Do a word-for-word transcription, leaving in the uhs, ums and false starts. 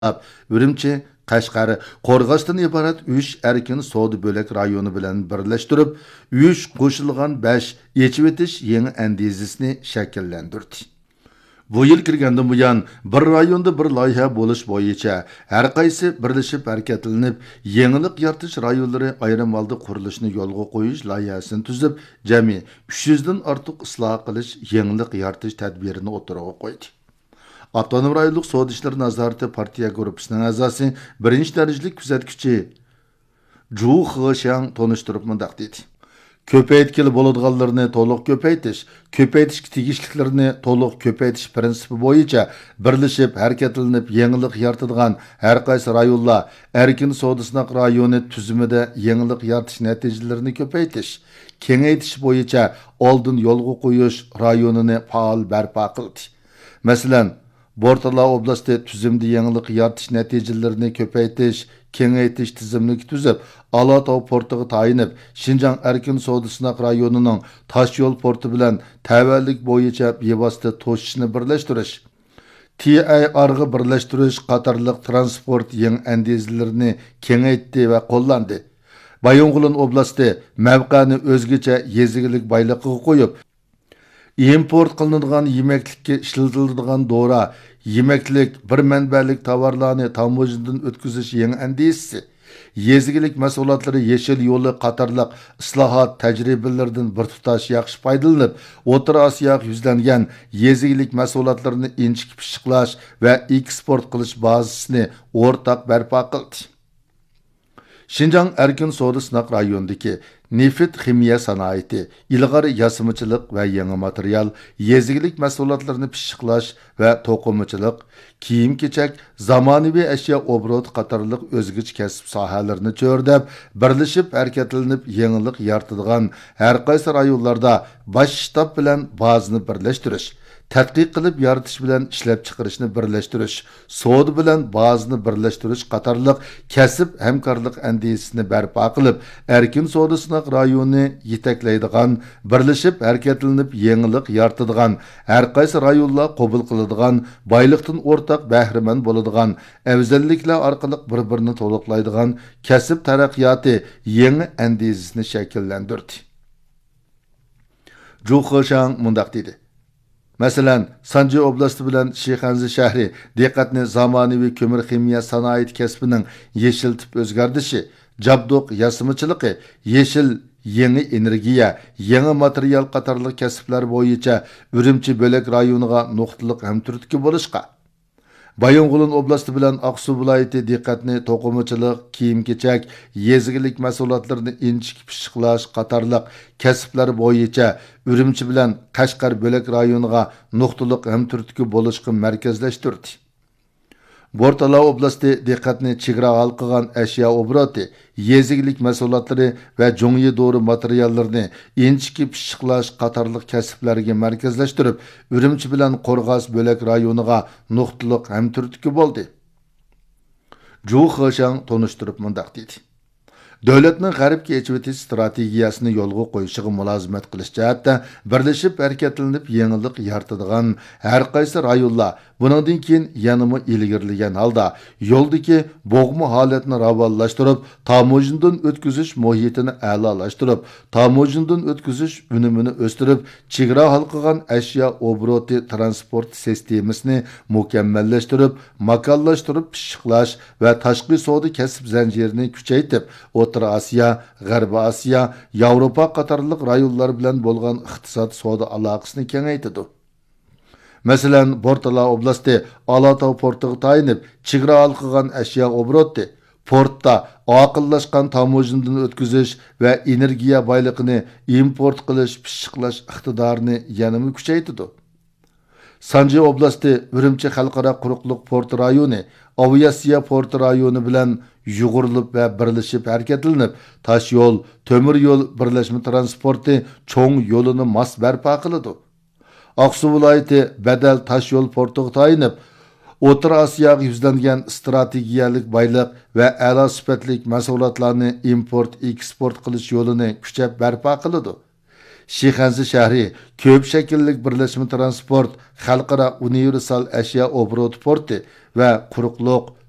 Ürümçi, Qashqar, Qo'rg'osdan iborat uch erkin savdo bo'lak rayoni bilan birlashtirib, uch qo'shilgan besh yechib o'tish yangi andizisini shakllantirdi. Bu yil kirgandan buyon bir rayonda bir loyiha bo'lish bo'yicha har qaysi birlashib harakatlanib, yangilik yaratish rayonlari ayrim holda qurilishni yo'lga qo'yish loyihasini tuzib, jami uch yuz dan ortiq isloh qilish, yangilik yaratish tadbirini o'tirg'a qo'ydi. Avtonom rayonluq savdo ishlari nazorati partiya guruhining a'zosi birinchi darajalik kuzatuvchi Zhu Heshang tonishtirib mundaq dedi. Ko'paytkili bo'ladiganlarni to'liq ko'paytish, ko'paytishga tegishliklarini to'liq ko'paytish prinsipi bo'yicha birlashib harakatlanib yangilik yaratadigan har qaysi rayonlar erkin savdo sinoq rayoni tuzumida yangilik yaratish natijalarini ko'paytish, kengaytish bo'yicha oldin yo'lga qo'yish rayonini faol barpo qildi. Masalan, Bortala oblasti tuzumda yangilik yaratish natijalarini ko'paytish, kengaytish tizimini tuzib, Alatau portiga tayinib, Şinjan erkin savdo sinoq rayonining tosh yo'l porti bilan tavallik bo'yicha bevosita to'sishni birlashtirish, T I R'ga birlashtirish qatorliq transport yangi andizalarini kengaytdi va qo'llandi. Bayonqulin oblasti mavqani o'zgacha yezigilik bayliqiga qo'yib, import qilinadigan yemeklikka ishlatiladigan dora, yemeklik bir manbalik tovarlarni tamojidan o'tkazish yangi andizasi, yezigilik mas'ulotlari yeshil yo'li qatorliq islohot tajribalaridan bir tutash yaxshi foydalanib, O'rta Osiyoga yuzlangan yezigilik mas'ulotlarini inchik pishiqlash va eksport qilish bazasini o'rtaq barpo qildi. Şinjan erkin savdo sinoq rayonidagi neft ximiya sanoati, ilg'or yasimchilik va yangi material, yezigilik mahsulotlarini pishiqlash va to'qimachilik, kiyim-kechak, zamonaviy ashyo obrot qatorliq o'zgich kasb sohalarini cho'rdab, birlashib harakatlanib yangilik yaratadigan har qaysi rayonlarda bosh shtab bilan bazani birlashtirish, tadqiq qilib yaratish bilan ishlab chiqarishni birlashtirish, savdo bilan bazani birlashtirish qatorliq kasb hamkorlik andizasini barpo qilib, erkin savdo sinoq rayoni yetaklaydigan, birlashib harakatlanib yangilik yaratadigan, har qaysi rayonlar qabul qiladigan, boyliqdan o'rtaq bahramand bo'ladigan, afzalliklar orqali bir-birini to'liqlaydigan kasb taraqqiyoti yangi andizasini shakllantirdi. Zhu Heshang mundaq dedi. Masalan, Sanji oblasti bilan Shixanzi shahri diqqatni zamonaviy ko'mir ximiya sanoati kasbining yeshiltib o'zgardishi, jabduq yasimchiligi, yeshil yangi energiya, yangi material qatorliq kasblar bo'yicha Urumchi bo'lak rayoniga nuqtaliq hamturtki bo'lishqa, Bayonqulin oblasti bilan Aqsu viloyati diqqatni to'qimachilik, kiyim-kechak, yezigilik mahsulotlarini inchik pishiqlash qatorliq kasblar bo'yicha Urumchi bilan Qashqar bo'lak rayoniga nuqtaliq hamturtki bo'lishga markazlashtirdi. Bortala oblasti diqqatni chegara halqagan ashyo obroti, yezigilik mahsulotlari va jo'ngyi dori materiallarini inchiki pishiqlash qatorliq kasblarga markazlashtirib, Urumchi bilan Qo'rg'os bo'lak rayoniga nuqtaliq hamturtki bo'ldi. Zhu Heshang tonishtirib mundaq dedi. Davlatning g'arbga echib o'tish strategiyasini yo'lga qo'yishiga mulozimat qilish jihatda birlashib harakatlanib yangilik yaratadigan har qaysi rayonlar buningdan keyin yanama ilgirlagan holda yo'ldagi bo'g'ma holatni ravonlashtirib, tamojindan o'tkazish muhitini a'lolashtirib, tamojindan o'tkazish unumini o'stirib, chegara halqagan ashyo obroti transport sistemasini mukammallashtirib, makonlashtirib, pishiqlash va tashqi savdo kasb zanjirini kuchaytirib, O'rta Osiyo, G'arbiy Osiyo, Yevropa qatorliq rayonlar bilan bo'lgan iqtisod savdo aloqasini kengaytirdi. Masalan, Bortala oblasti Alatau portiga tayinib, chegara halqagan ashyo obroti, portda aqillashgan tamojindan o'tkazish va energiya boyligini import qilish, pishiqlash iqtidorini yanada kuchaytirdi. Sanji oblasti Urumchi xalqaro quruqliq port rayoni, Aviasiya port rayoni bilan yug'urilib va birlashib harakatlanib, tosh yo'l, temir yo'l birlashma transporti cho'ng yo'lini mos barpo qiladi. Aqsu viloyati Badal tosh yo'l portiga tayinib, O'rta Osiyoga yuzlangan strategiyalik boyliq va a'lo sifatlik mahsulotlarni import, eksport qilish yo'lini kuchab barpo qiladi. Shixanzi shahri ko'p shakllik birlashma transport, xalqaro universal ashyo obrot porti va quruqliq